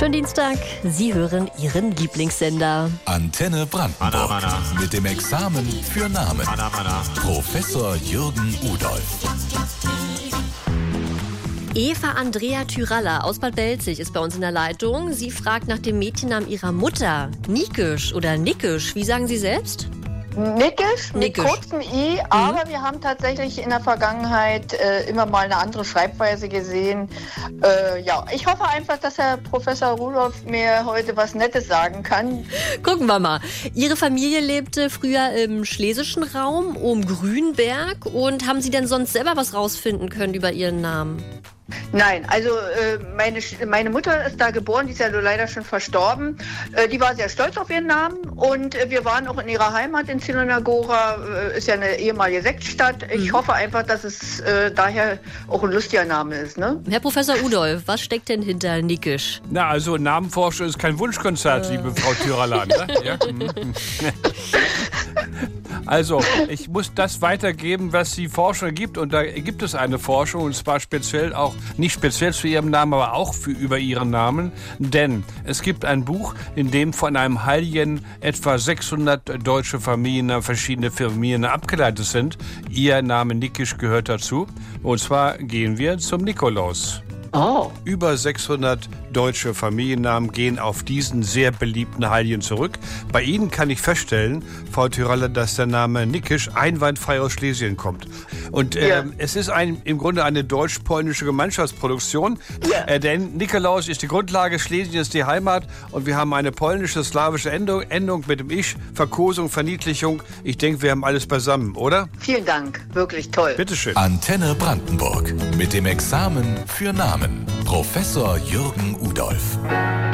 Schönen Dienstag, Sie hören Ihren Lieblingssender. Antenne Brandenburg mit dem Examen für Namen. Professor Jürgen Udolph. Eva Andrea Tyralla aus Bad Belzig ist bei uns in der Leitung. Sie fragt nach dem Mädchennamen ihrer Mutter. Nikisch oder Nickisch, wie sagen Sie selbst? Nickisch mit kurzem I, aber wir haben tatsächlich in der Vergangenheit immer mal eine andere Schreibweise gesehen. Ich hoffe einfach, dass Herr Professor Rudolph mir heute was Nettes sagen kann. Gucken wir mal. Ihre Familie lebte früher im schlesischen Raum um Grünberg. Und haben Sie denn sonst selber was rausfinden können über Ihren Namen? Nein, also meine Mutter ist da geboren, die ist ja leider schon verstorben. Die war sehr stolz auf ihren Namen und wir waren auch in ihrer Heimat in Zielona-Gora, ist ja eine ehemalige Sektstadt. Ich hoffe einfach, dass es daher auch ein lustiger Name ist. Ne? Herr Professor Udolph, was steckt denn hinter Nickisch? Na, also Namenforschung ist kein Wunschkonzert, liebe Frau Tyralla. Ne? Ja? Also, ich muss das weitergeben, was die Forschung gibt. Und da gibt es eine Forschung, und zwar speziell auch, nicht speziell zu ihrem Namen, aber auch über ihren Namen. Denn es gibt ein Buch, in dem von einem Heiligen etwa 600 deutsche Familien, verschiedene Familien abgeleitet sind. Ihr Name Nickisch gehört dazu. Und zwar gehen wir zum Nikolaus. Oh. Über 600 deutsche Familiennamen gehen auf diesen sehr beliebten Heiligen zurück. Bei Ihnen kann ich feststellen, Frau Tyralla, dass der Name Nickisch einwandfrei aus Schlesien kommt. Und es ist im Grunde eine deutsch-polnische Gemeinschaftsproduktion. Denn Nikolaus ist die Grundlage, Schlesien ist die Heimat und wir haben eine polnische, slawische Endung mit dem Ich, Verkosung, Verniedlichung. Ich denke, wir haben alles beisammen, oder? Vielen Dank, wirklich toll. Bitteschön. Antenne Brandenburg mit dem Examen für Namen. Professor Jürgen Udolph.